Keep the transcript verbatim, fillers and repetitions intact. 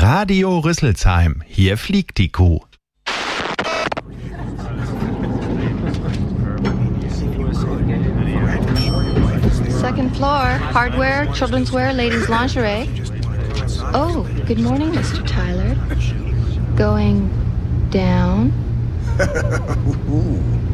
Radio Rüsselsheim. Hier fliegt die Kuh. Second floor, hardware, children's wear, ladies' lingerie. Oh, good morning, Mister Tyler. Going down?